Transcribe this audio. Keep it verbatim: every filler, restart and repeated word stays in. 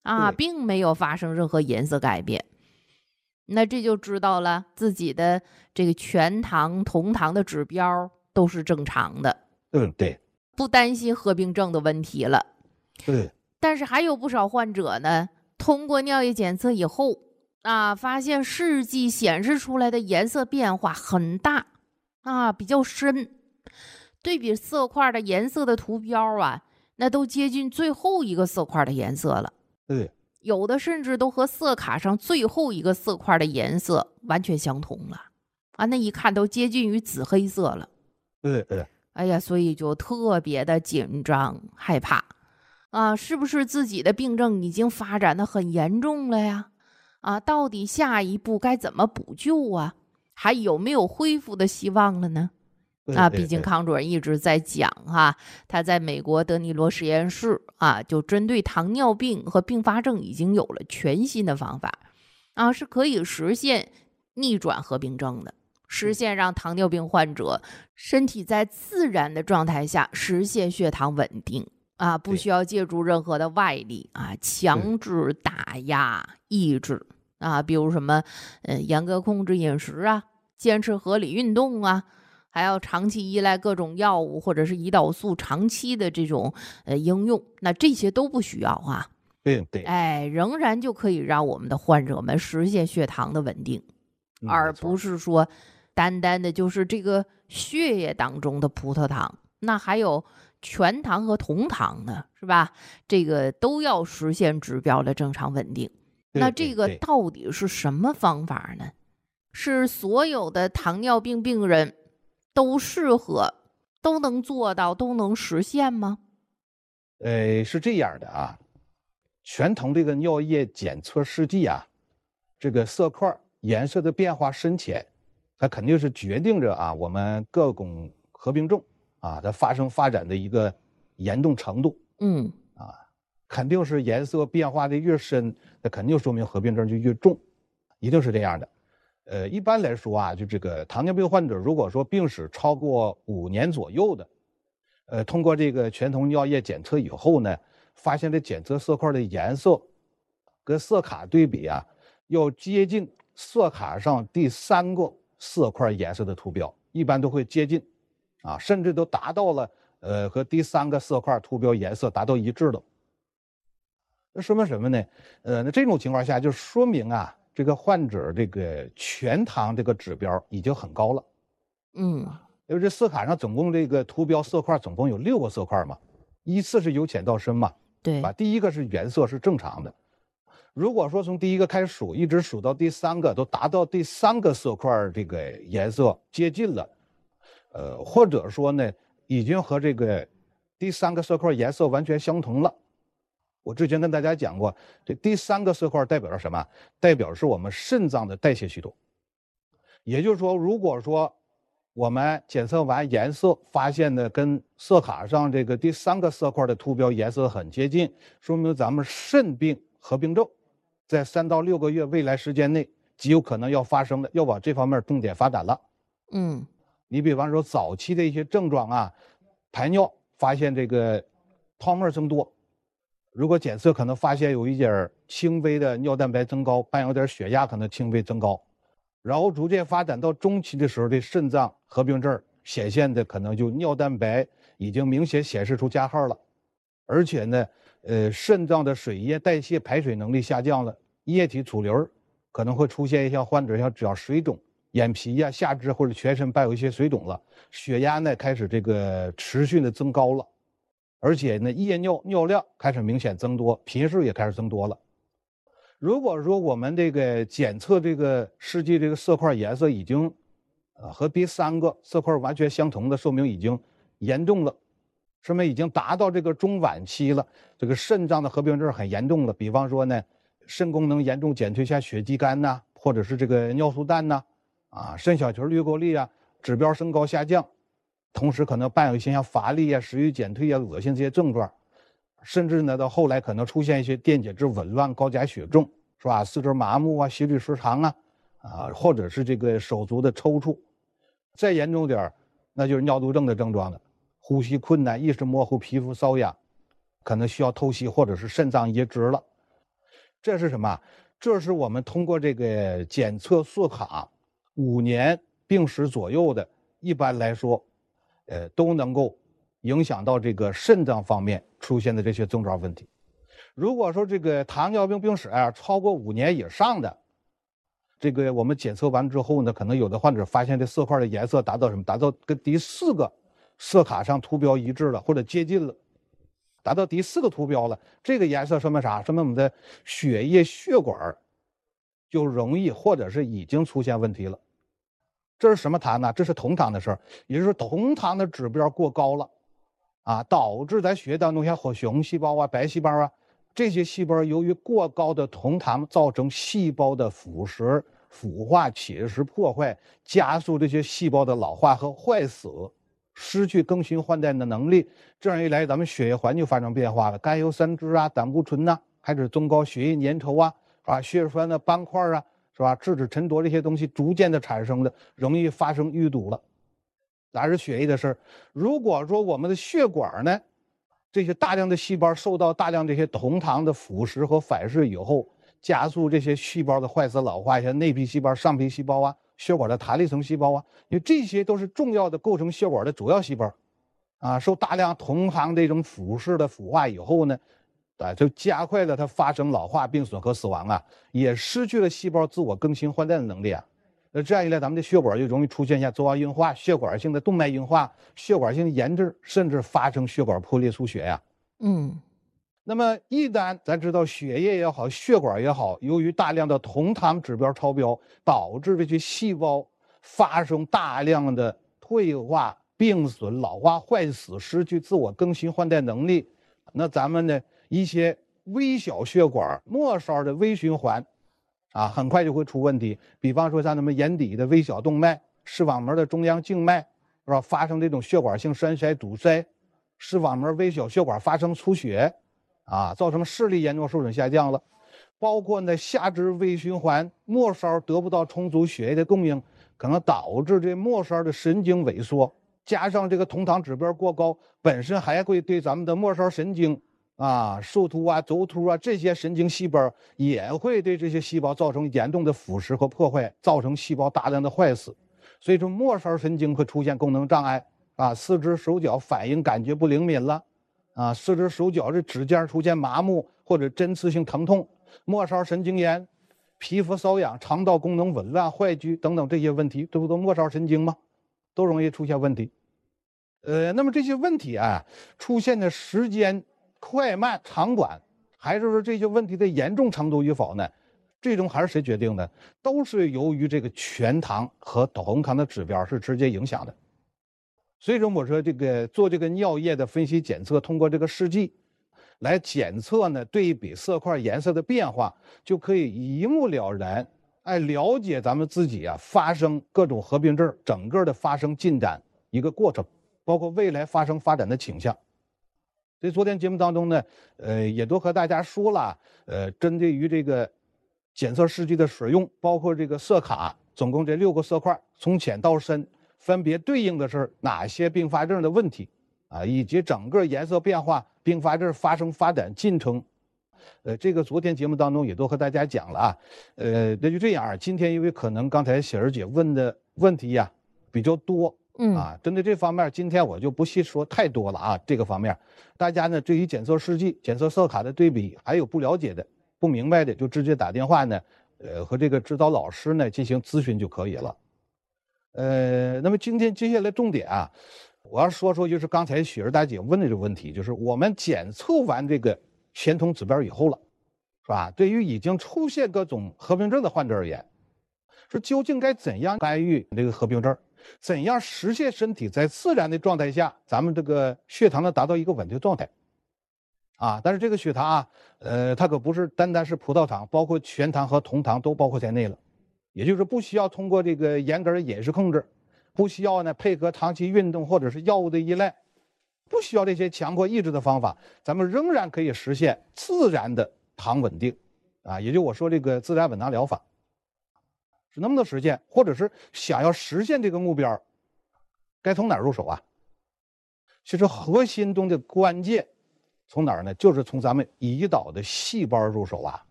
啊，并没有发生任何颜色改变。那这就知道了自己的这个全糖、同糖的指标都是正常的。 嗯，对， 不担心合并症的问题了。 对， 但是还有不少患者呢，通过尿液检测以后啊，发现试剂显示出来的颜色变化很大啊，比较深。对比色块的颜色的图标啊，那都接近最后一个色块的颜色了。 对， 有的甚至都和色卡上最后一个色块的颜色完全相同了啊，那一看都接近于紫黑色了。 对对， 哎呀，所以就特别的紧张害怕啊，是不是自己的病症已经发展的很严重了呀？啊，到底下一步该怎么补救啊？还有没有恢复的希望了呢？啊，毕竟康主任一直在讲哈、啊，他在美国德尼罗实验室啊，就针对糖尿病和并发症已经有了全新的方法啊，是可以实现逆转合并症的，实现让糖尿病患者身体在自然的状态下实现血糖稳定啊，不需要借助任何的外力啊，强制打压抑制啊，比如什么呃严格控制饮食啊，坚持合理运动啊。还要长期依赖各种药物或者是胰岛素长期的这种呃应用，那这些都不需要啊。 对对， 哎，仍然就可以让我们的患者们实现血糖的稳定， 嗯、 而不是说单单的就是这个血液当中的葡萄糖，那还有全糖和同糖呢，是吧？这个都要实现指标的正常稳定。那这个到底是什么方法呢？是所有的糖尿病病人都适合、都能做到、都能实现吗？ 呃，是这样的啊，全糖这个尿液检测试剂啊，这个色块颜色的变化深浅，它肯定是决定着啊我们各种合并症啊它发生发展的一个严重程度。 嗯， 啊，肯定是颜色变化的越深，那肯定说明合并症就越重，一定是这样的。呃，一般来说啊，就这个糖尿病患者，如果说病史超过五年左右的，呃，通过这个全糖尿液检测以后呢，发现这检测色块的颜色跟色卡对比啊，要接近色卡上第三个色块颜色的图标，一般都会接近，啊，甚至都达到了呃和第三个色块图标颜色达到一致的。那说明什么呢？呃，那这种情况下就说明啊。这个患者这个全糖这个指标已经很高了， 嗯， 因为这色卡上总共这个图标色块总共有六个色块嘛，依次是由浅到深嘛， 对吧？第一个是原色是正常的，如果说从第一个开始数，一直数到第三个都达到第三个色块这个颜色接近了，呃，或者说呢已经和这个第三个色块颜色完全相同了。我之前跟大家讲过，这第三个色块代表着什么？代表是我们肾脏的代谢系统。也就是说，如果说我们检测完颜色，发现的跟色卡上这个第三个色块的图标颜色很接近，说明咱们肾病合并症在三到六个月未来时间内极有可能要发生的，要往这方面重点发展了。 嗯， 你比方说早期的一些症状啊，排尿发现这个泡沫增多。如果检测可能发现有一点轻微的尿蛋白增高，伴有点血压可能轻微增高，然后逐渐发展到中期的时候，这肾脏合并症显现的可能就尿蛋白已经明显显示出加号了，而且呢，呃，肾脏的水液代谢排水能力下降了，液体储留可能会出现像患者像只要水肿，眼皮呀、下肢或者全身伴有一些水肿了，血压呢开始这个持续的增高了。而且呢，夜尿尿量开始明显增多，频数也开始增多了。如果说我们这个检测这个试剂这个色块颜色已经，呃，和第三个色块完全相同的，说明已经严重了，说明已经达到这个中晚期了。这个肾脏的合并症很严重了，比方说呢，肾功能严重减退下血肌酐呐，或者是这个尿素氮呐，啊，肾小球滤过率啊，指标升高下降。同时可能伴有一些像乏力啊、食欲减退啊、恶心这些症状，甚至呢到后来可能出现一些电解质紊乱、高钾血重，是吧？四肢麻木啊、心律失常啊，啊，或者是这个手足的抽搐，再严重点那就是尿毒症的症状了，呼吸困难、意识模糊、皮肤瘙痒，可能需要透析或者是肾脏移植了。 这是什么？这是我们通过这个检测色卡，五年病史左右的，一般来说，呃，都能够影响到这个肾脏方面出现的这些症状问题。如果说这个糖尿病病史啊超过五年以上的，这个我们检测完之后呢，可能有的患者发现这色块的颜色达到什么？达到跟第四个色卡上图标一致了，或者接近了，达到第四个图标了。这个颜色说明啥？说明我们的血液血管就容易或者是已经出现问题了。这是什么痰呢？这是酮糖的事儿，也就是说酮糖的指标过高了啊，导致咱血液当中像红细胞啊、白细胞啊这些细胞由于过高的酮糖造成细胞的腐蚀、腐化、侵蚀、破坏，加速这些细胞的老化和坏死，失去更新换代的能力。这样一来，咱们血液环就发生变化了，甘油三酯啊、胆固醇呐、啊，还是中高血液粘稠啊，啊，血栓的斑块啊，是吧？质子沉着这些东西逐渐的产生的，容易发生淤堵了。哪是血液的事儿？如果说我们的血管呢，这些大量的细胞受到大量这些酮糖的腐蚀和反噬以后，加速这些细胞的坏死老化，像内皮细胞、上皮细胞啊，血管的弹力层细胞啊，因为这些都是重要的构成血管的主要细胞，啊，受大量酮糖这种腐蚀的腐化以后呢，啊，就加快了它发生老化、病损和死亡啊，也失去了细胞自我更新换代的能力啊。那这样一来，咱们的血管就容易出现像粥样硬化、血管性的动脉硬化、血管性炎症，甚至发生血管破裂出血呀。 嗯， 那么一旦咱知道血液也好，血管也好，由于大量的酮糖指标超标，导致这些细胞发生大量的退化、病损、老化、坏死，失去自我更新换代能力，那咱们呢一些微小血管、末梢的微循环。啊，很快就会出问题。比方说像咱们眼底的微小动脉、视网膜的中央静脉，是吧？发生这种血管性栓塞、堵塞，视网膜微小血管发生出血，啊，造成视力严重受损下降了。包括呢下肢微循环，末梢得不到充足血液的供应，可能导致这末梢的神经萎缩，加上这个酮糖指标过高，本身还会对咱们的末梢神经。啊，树突啊、轴突啊，这些神经细胞也会对这些细胞造成严重的腐蚀和破坏，造成细胞大量的坏死。所以说，末梢神经会出现功能障碍啊，四肢手脚反应感觉不灵敏了啊，四肢手脚这指尖出现麻木或者针刺性疼痛，末梢神经炎、皮肤瘙痒、肠道功能紊乱、坏疽等等这些问题，这不都末梢神经吗？都容易出现问题。呃，那么这些问题啊，出现的时间。快慢长短，还是说这些问题的严重程度与否呢？最终还是谁决定的？都是由于这个全糖和酮糖的指标是直接影响的。所以说，我说这个做这个尿液的分析检测，通过这个试剂来检测呢，对比色块颜色的变化，就可以一目了然，哎，了解咱们自己啊发生各种合并症整个的发生进展一个过程，包括未来发生发展的倾向。所以昨天节目当中呢，呃，也都和大家说了，呃，针对于这个检测试剂的使用，包括这个色卡，总共这六个色块，从浅到深，分别对应的是哪些并发症的问题啊，以及整个颜色变化、并发症发生发展进程。呃，这个昨天节目当中也都和大家讲了啊，呃，那就这样，今天因为可能刚才雪儿姐问的问题呀比较多。 嗯啊，针对这方面，今天我就不细说太多了啊。这个方面，大家呢对于检测试剂、检测色卡的对比，还有不了解的、不明白的，就直接打电话呢，呃，和这个指导老师呢进行咨询就可以了。呃，那么今天接下来重点啊，我要说说就是刚才雪儿大姐问的这个问题，就是我们检测完这个前酮指标以后了，是吧？对于已经出现各种合并症的患者而言，说究竟该怎样干预这个合并症？怎样实现身体在自然的状态下，咱们这个血糖呢达到一个稳定状态，啊，但是这个血糖啊，呃，它可不是单单是葡萄糖，包括全糖和酮糖都包括在内了，也就是不需要通过这个严格的饮食控制，不需要呢配合长期运动或者是药物的依赖，不需要这些强迫抑制的方法，咱们仍然可以实现自然的糖稳定，啊，也就我说这个自然稳糖疗法。是能不能实现，或者是想要实现这个目标，该从哪儿入手啊？其实核心中的关键从哪儿呢？就是从咱们胰岛的细胞入手啊。